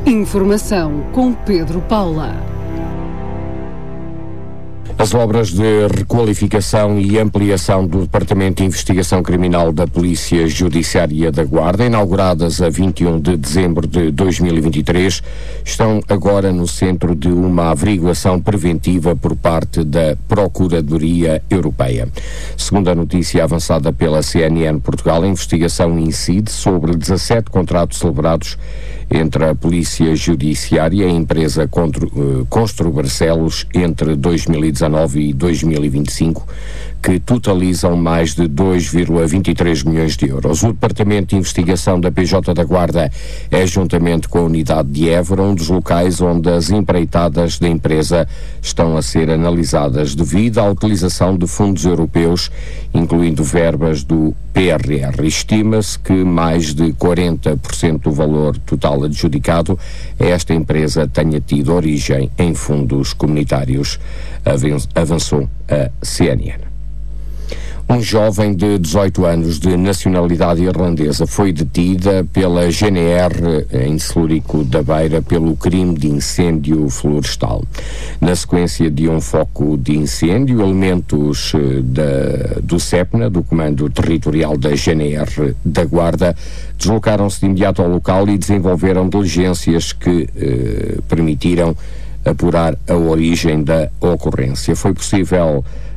Informação com Pedro Paula. As obras de requalificação e ampliação do Departamento de Investigação Criminal da Polícia Judiciária da Guarda, inauguradas a 21 de dezembro de 2023, estão agora no centro de uma averiguação preventiva por parte da Procuradoria Europeia. Segundo a notícia avançada pela CNN Portugal, a investigação incide sobre 17 contratos celebrados entre a Polícia Judiciária e a empresa Constru Barcelos entre 2019 e 2025, que totalizam mais de 2,23 milhões de euros. O Departamento de Investigação da PJ da Guarda é, juntamente com a unidade de Évora, um dos locais onde as empreitadas da empresa estão a ser analisadas devido à utilização de fundos europeus, incluindo verbas do PRR. Estima-se que mais de 40% do valor total adjudicado a esta empresa tenha tido origem em fundos comunitários, avançou a CNN. Um jovem de 18 anos de nacionalidade irlandesa foi detida pela GNR em Celurico da Beira pelo crime de incêndio florestal. Na sequência de um foco de incêndio, elementos do CEPNA, do Comando Territorial da GNR da Guarda, deslocaram-se de imediato ao local e desenvolveram diligências que permitiram apurar a origem da ocorrência. Foi possível